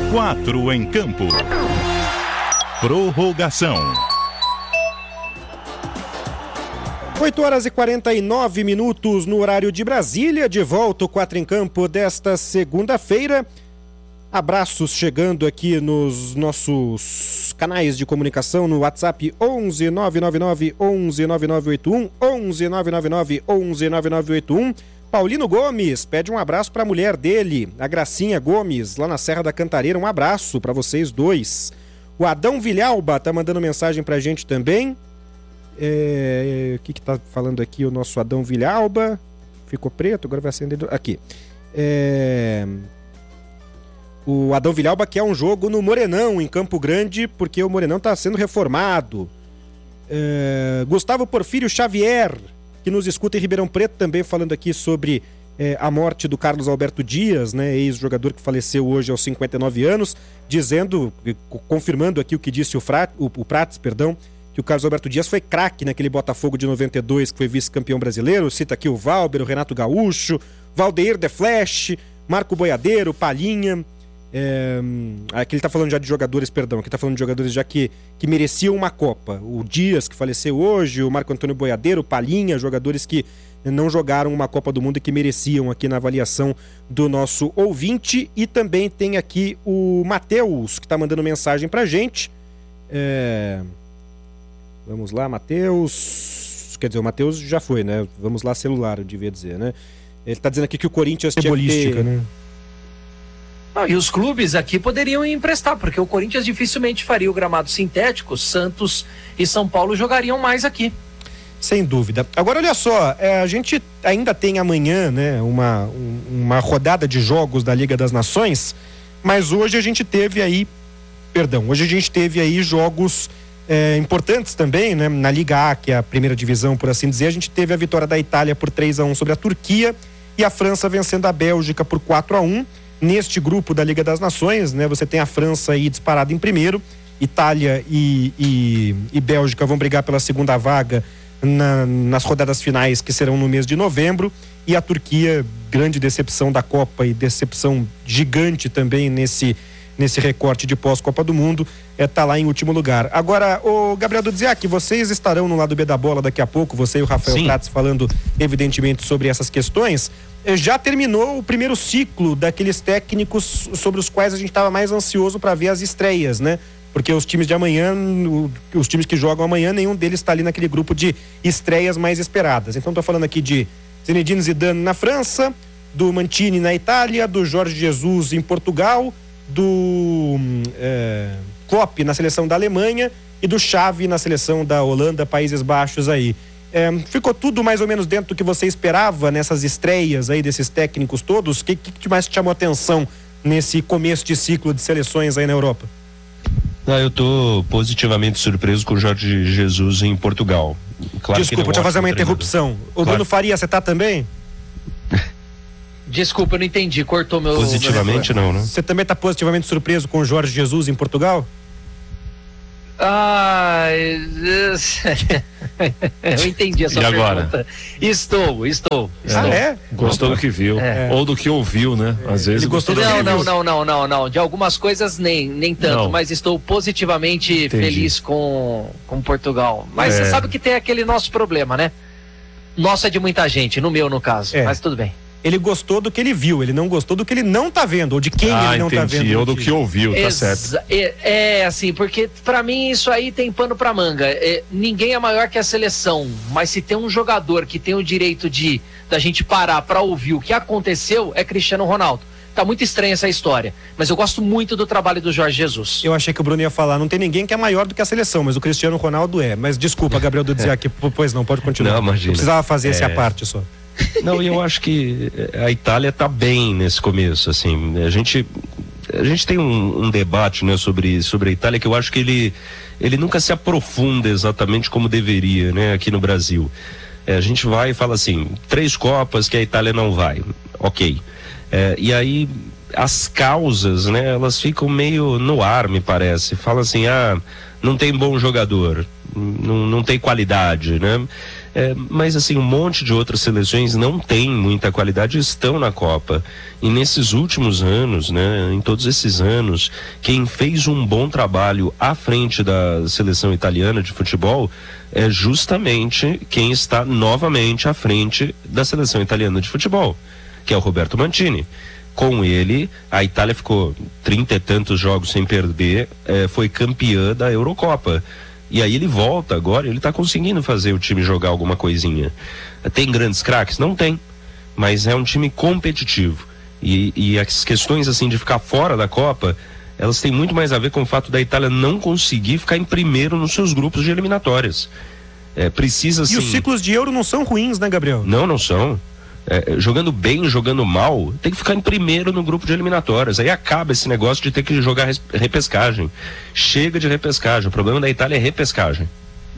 4 em campo. Prorrogação. 8h49 no horário de Brasília, de volta o 4 em campo desta segunda-feira. Abraços chegando aqui nos nossos canais de comunicação no WhatsApp 11 999 11 9981, 11 999 11 9981. Paulino Gomes pede um abraço para a mulher dele, a Gracinha Gomes, lá na Serra da Cantareira. Um abraço para vocês dois. O Adão Vilhalba tá mandando mensagem pra gente também. O que tá falando aqui o nosso Adão Vilhalba? Ficou preto, agora vai acender. Aqui. O Adão Vilhalba quer um jogo no Morenão, em Campo Grande, porque o Morenão tá sendo reformado. Gustavo Porfírio Xavier, que nos escuta em Ribeirão Preto, também falando aqui sobre a morte do Carlos Alberto Dias, né, ex-jogador que faleceu hoje aos 59 anos, confirmando aqui o que disse o Prates, que o Carlos Alberto Dias foi craque naquele Botafogo de 92, que foi vice-campeão brasileiro. Cita aqui o Valber, o Renato Gaúcho, Valdeir The Flash, Marco Boiadeiro, Palhinha. Aqui ele tá falando já de jogadores, aqui tá falando de jogadores já que mereciam uma Copa. O Dias, que faleceu hoje, o Marco Antônio Boiadeiro, o Palhinha, jogadores que não jogaram uma Copa do Mundo e que mereciam aqui na avaliação do nosso ouvinte. E também tem aqui o Matheus, que tá mandando mensagem pra gente. Vamos lá, Matheus. Quer dizer, o Matheus já foi, né? Vamos lá, celular, eu devia dizer, né? Ele tá dizendo aqui que o Corinthians tinha que ter... né? E os clubes aqui poderiam emprestar, porque o Corinthians dificilmente faria o gramado sintético. Santos e São Paulo jogariam mais aqui. Sem dúvida. Agora, olha só, a gente ainda tem amanhã, né, uma rodada de jogos da Liga das Nações, mas hoje a gente teve aí jogos importantes também, né, na Liga A, que é a primeira divisão, por assim dizer. A gente teve a vitória da Itália por 3-1 sobre a Turquia e a França vencendo a Bélgica por 4-1. Neste grupo da Liga das Nações, né, você tem a França aí disparada em primeiro, Itália e Bélgica vão brigar pela segunda vaga nas rodadas finais, que serão no mês de novembro, e a Turquia, grande decepção da Copa e decepção gigante também nesse recorte de pós-Copa do Mundo, tá lá em último lugar. Agora, o Gabriel Dudziak, vocês estarão no lado B da bola daqui a pouco, você e o Rafael Prates falando evidentemente sobre essas questões. Já terminou o primeiro ciclo daqueles técnicos sobre os quais a gente estava mais ansioso para ver as estreias, né? Porque os times de amanhã, os times que jogam amanhã, nenhum deles está ali naquele grupo de estreias mais esperadas. Então estou falando aqui de Zinedine Zidane na França, do Mancini na Itália, do Jorge Jesus em Portugal, do Klopp na seleção da Alemanha e do Xavi na seleção da Holanda, Países Baixos aí. Ficou tudo mais ou menos dentro do que você esperava nessas estreias aí desses técnicos todos? O que mais te chamou a atenção nesse começo de ciclo de seleções aí na Europa? Eu tô positivamente surpreso com o Jorge Jesus em Portugal. Claro. Desculpa, deixa eu fazer uma interrupção. O Bruno Faria, você tá também? Desculpa, eu não entendi, cortou meu... Positivamente não, né? Você também tá positivamente surpreso com o Jorge Jesus em Portugal? Eu entendi a sua pergunta. Estou. Gostou do que viu, ou do que ouviu, né? Às vezes ele gostou não, de algumas coisas nem tanto, mas estou positivamente feliz com Portugal. Mas você sabe que tem aquele nosso problema, né? Nosso é de muita gente, no meu no caso, mas tudo bem. Ele gostou do que ele viu, ele não gostou do que ele não tá vendo, ou de quem ele não tá vendo. Ou do que ouviu, tá certo. Assim, porque pra mim isso aí tem pano pra manga. Ninguém é maior que a seleção, mas se tem um jogador que tem o direito da gente parar pra ouvir o que aconteceu, é Cristiano Ronaldo. Tá muito estranha essa história, mas eu gosto muito do trabalho do Jorge Jesus. Eu achei que o Bruno ia falar, não tem ninguém que é maior do que a seleção, mas o Cristiano Ronaldo é. Mas desculpa, Gabriel Dudziak, pois não, pode continuar. Não, imagina. Eu precisava fazer essa parte só. Não, e eu acho que a Itália tá bem nesse começo, assim, a gente tem um debate, né, sobre a Itália, que eu acho que ele nunca se aprofunda exatamente como deveria, né, aqui no Brasil. A gente vai e fala assim, 3 Copas que a Itália não vai, ok. E aí as causas, né, elas ficam meio no ar, me parece. Fala assim, não tem bom jogador. não tem qualidade, né? Mas assim, um monte de outras seleções não tem muita qualidade e estão na Copa. E nesses últimos anos, né, em todos esses anos, quem fez um bom trabalho à frente da seleção italiana de futebol é justamente quem está novamente à frente da seleção italiana de futebol, que é o Roberto Mancini. Com ele, a Itália ficou 30 e tantos jogos sem perder, foi campeã da Eurocopa. E aí ele volta agora, ele está conseguindo fazer o time jogar alguma coisinha. Tem grandes craques? Não tem. Mas é um time competitivo. E as questões assim de ficar fora da Copa, elas têm muito mais a ver com o fato da Itália não conseguir ficar em primeiro nos seus grupos de eliminatórias. Precisa assim... E os ciclos de Euro não são ruins, né, Gabriel? Não são. Jogando bem, jogando mal, tem que ficar em primeiro no grupo de eliminatórias. Aí acaba esse negócio de ter que jogar repescagem. Chega de repescagem. O problema da Itália é repescagem.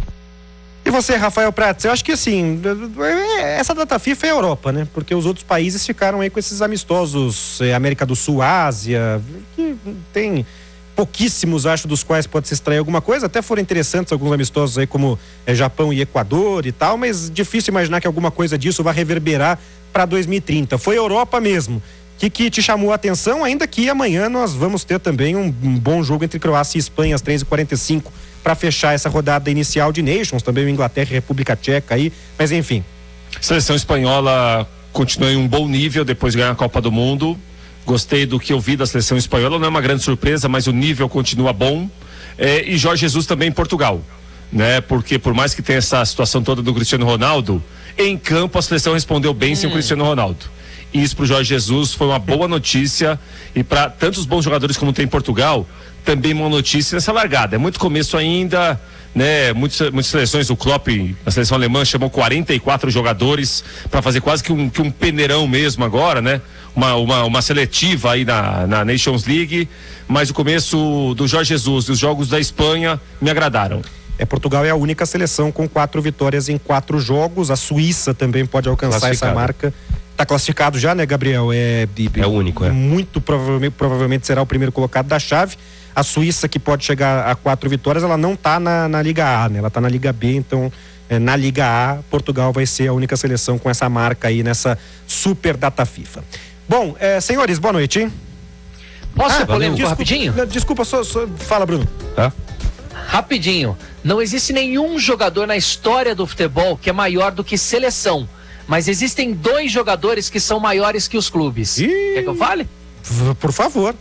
E você, Rafael Prats, eu acho que assim, essa data FIFA é a Europa, né? Porque os outros países ficaram aí com esses amistosos, América do Sul, Ásia, que tem pouquíssimos, acho, dos quais pode se extrair alguma coisa. Até foram interessantes alguns amistosos aí, como Japão e Equador e tal, mas difícil imaginar que alguma coisa disso vai reverberar para 2030. Foi Europa mesmo. Que te chamou a atenção, ainda que amanhã nós vamos ter também um bom jogo entre Croácia e Espanha às 3h45 para fechar essa rodada inicial de Nations, também o Inglaterra e República Tcheca aí, mas enfim. Seleção espanhola continua em um bom nível depois de ganhar a Copa do Mundo. Gostei do que eu vi da seleção espanhola, não é uma grande surpresa, mas o nível continua bom. E Jorge Jesus também em Portugal, né? Porque por mais que tenha essa situação toda do Cristiano Ronaldo, em campo a seleção respondeu bem sem o Cristiano Ronaldo. E isso para o Jorge Jesus foi uma boa notícia, e para tantos bons jogadores como tem em Portugal, também uma notícia nessa largada. É muito começo ainda, né? Muitas seleções, o Klopp, a seleção alemã, chamou 44 jogadores para fazer quase que um peneirão mesmo agora, né? Uma seletiva aí na Nations League, mas o começo do Jorge Jesus e os jogos da Espanha me agradaram. Portugal é a única seleção com 4 vitórias em 4 jogos. A Suíça também pode alcançar essa marca. Está classificado já, né, Gabriel? É o único, muito provavelmente será o primeiro colocado da chave. A Suíça, que pode chegar a 4 vitórias, ela não está na Liga A, né? Ela está na Liga B, então na Liga A, Portugal vai ser a única seleção com essa marca aí nessa super data FIFA. Bom, senhores, boa noite, hein? Posso ser polêmico rapidinho? Desculpa, só fala, Bruno. Tá? Rapidinho. Não existe nenhum jogador na história do futebol que é maior do que seleção. Mas existem 2 jogadores que são maiores que os clubes. Quer que eu fale? Por favor.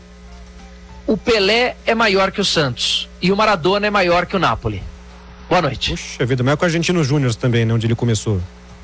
O Pelé é maior que o Santos. E o Maradona é maior que o Napoli. Boa noite. Puxa vida, maior que o Argentino Júnior também, né? Onde ele começou.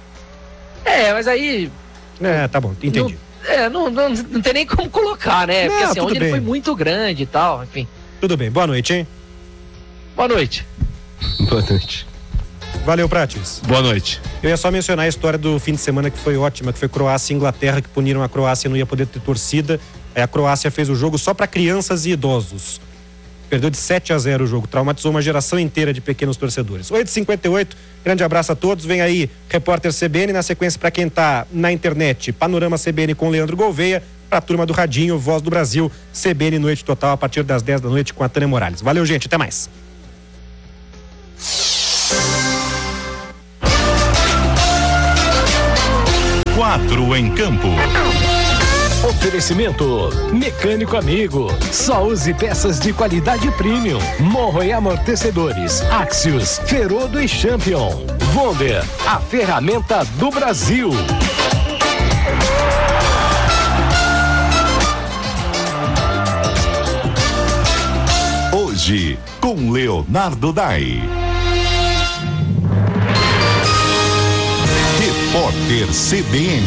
Mas aí... tá bom, entendi. Não tem nem como colocar, né? Porque assim, onde ele foi muito grande e tal, enfim. Tudo bem, boa noite, hein? Boa noite. Boa noite. Valeu, Prates. Boa noite. Eu ia só mencionar a história do fim de semana que foi ótima, que foi Croácia e Inglaterra, que puniram a Croácia e não ia poder ter torcida. Aí a Croácia fez o jogo só para crianças e idosos. Perdeu de 7-0 o jogo, traumatizou uma geração inteira de pequenos torcedores. 8h58, grande abraço a todos. Vem aí, Repórter CBN, na sequência para quem tá na internet, Panorama CBN com Leandro Gouveia, para a turma do Radinho, Voz do Brasil, CBN Noite Total a partir das 10 da noite com a Tânia Morales. Valeu, gente, até mais. Quatro em campo. Oferecimento Mecânico Amigo. Só use peças de qualidade premium. Morro e amortecedores. Axios, Ferodo e Champion. Wonder, a ferramenta do Brasil. Hoje, com Leonardo Dai. Repórter CBN.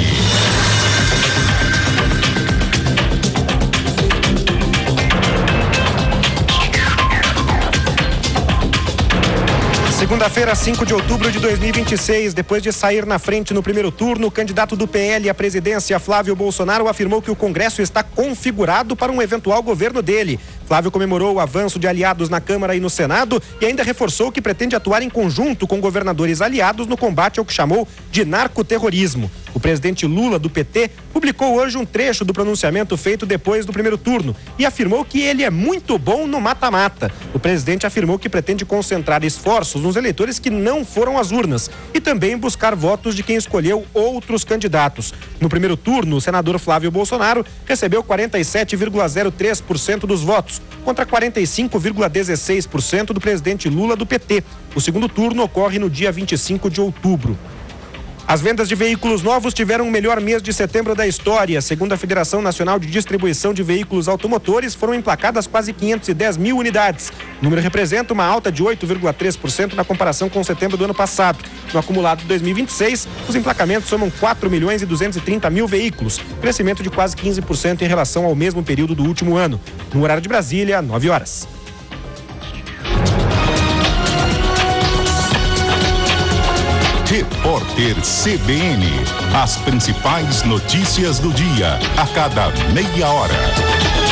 Segunda-feira, 5 de outubro de 2026, depois de sair na frente no primeiro turno, o candidato do PL à presidência, Flávio Bolsonaro, afirmou que o Congresso está configurado para um eventual governo dele. Flávio comemorou o avanço de aliados na Câmara e no Senado e ainda reforçou que pretende atuar em conjunto com governadores aliados no combate ao que chamou de narcoterrorismo. O presidente Lula, do PT, publicou hoje um trecho do pronunciamento feito depois do primeiro turno e afirmou que ele é muito bom no mata-mata. O presidente afirmou que pretende concentrar esforços nos eleitores que não foram às urnas e também buscar votos de quem escolheu outros candidatos. No primeiro turno, o senador Flávio Bolsonaro recebeu 47,03% dos votos, contra 45,16% do presidente Lula, do PT. O segundo turno ocorre no dia 25 de outubro. As vendas de veículos novos tiveram o melhor mês de setembro da história. Segundo a Federação Nacional de Distribuição de Veículos Automotores, foram emplacadas quase 510 mil unidades. O número representa uma alta de 8,3% na comparação com setembro do ano passado. No acumulado de 2026, os emplacamentos somam 4.230.000 veículos, crescimento de quase 15% em relação ao mesmo período do último ano. No horário de Brasília, 9 horas. Repórter CBN. As principais notícias do dia, a cada meia hora.